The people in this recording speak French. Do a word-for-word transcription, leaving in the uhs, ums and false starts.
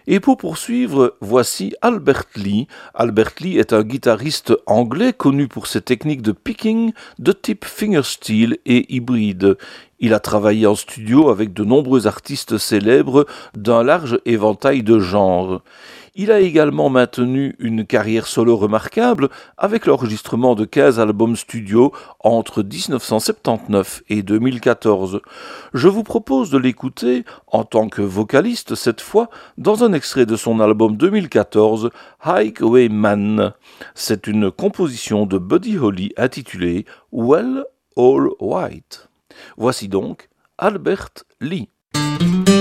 Et pour poursuivre, voici Albert Lee. Albert Lee est un guitariste anglais connu pour ses techniques de picking de type fingerstyle et hybride. Il a travaillé en studio avec de nombreux artistes célèbres d'un large éventail de genres. Il a également maintenu une carrière solo remarquable avec l'enregistrement de quinze albums studio entre dix-neuf cent soixante-dix-neuf et deux mille quatorze. Je vous propose de l'écouter, en tant que vocaliste cette fois, dans un extrait de son album deux mille quatorze, Highwayman. C'est une composition de Buddy Holly intitulée Well All White. Voici donc Albert Lee.